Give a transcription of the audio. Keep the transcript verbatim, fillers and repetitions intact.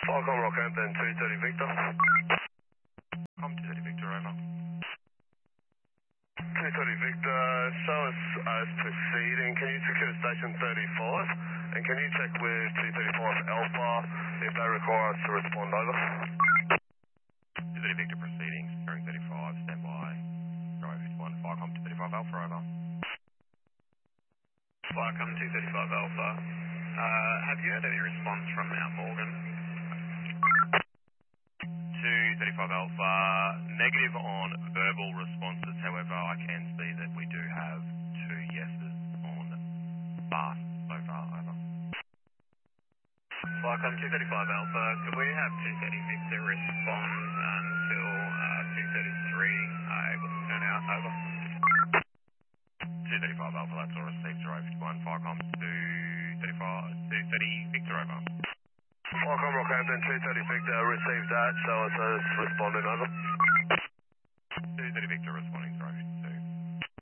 Falcon Rockhampton, two thirty Victor. Com two thirty Victor, over. two thirty Victor, show us as proceeding. Can you secure station thirty-five? And can you check with two thirty-five Alpha if they require us to respond, over? two thirty Victor proceeding, securing thirty-five, stand by. Drive fifty-one, Firecom two thirty-five Alpha, over. Firecom two thirty-five Alpha. Uh, have you had any response from Mount Morgan? two thirty-five Alpha, negative on verbal responses, however I can see that we do have two yeses on bar so far, over. Firecom two thirty-five Alpha, could we have two thirty Victor respond until uh, two thirty-three are able to turn out, over? two thirty-five Alpha, that's all received, Zero fifty-one, Firecom two thirty-five, two thirty Victor, over. Falcon Rockhampton, two thirty Victor, received that, show us as responding, over. two thirty Victor responding, Zero fifty-one.